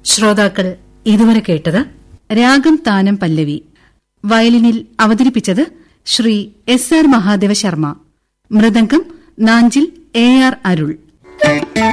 ശ്രോതാക്കൾ ഇതുവരെ കേട്ടത് രാഗം താനം പല്ലവി. വയലിനിൽ അവതരിപ്പിച്ചത് Shri S R Mahadeva Sharma. Mridangam Nanjil AR അരുൾ.